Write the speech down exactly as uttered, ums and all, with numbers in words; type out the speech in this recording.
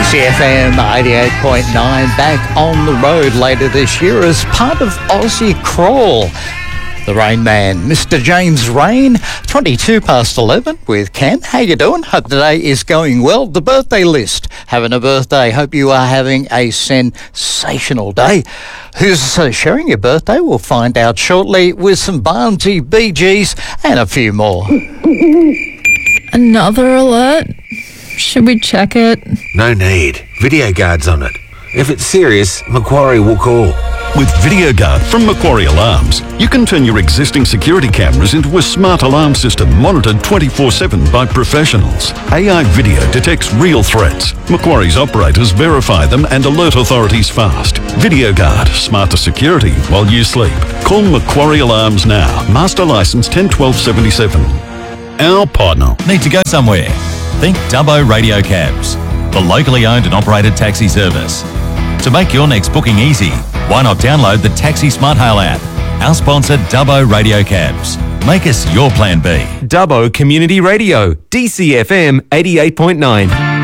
C F M eighty-eight point nine back on the road later this year as part of Aussie Crawl. The Rain Man, Mister James Rain, twenty-two past eleven with Ken. How you doing? Hope today is going well. The birthday list. Having a birthday. Hope you are having a sensational day. Who's uh, sharing your birthday? We'll find out shortly with some Barnsley Bee Gees and a few more. Another alert? Should we check it? No need. Video guard's on it. If it's serious, Macquarie will call. With VideoGuard from Macquarie Alarms, you can turn your existing security cameras into a smart alarm system monitored twenty-four seven by professionals. A I video detects real threats. Macquarie's operators verify them and alert authorities fast. VideoGuard, smarter security while you sleep. Call Macquarie Alarms now. Master license ten twelve seventy-seven. Our partner. Need to go somewhere? Think Dubbo Radio Cabs, the locally owned and operated taxi service. To make your next booking easy, why not download the Taxi Smart Hail app? Our sponsor, Dubbo Radio Cabs. Make us your plan B. Dubbo Community Radio, D C F M eighty-eight point nine.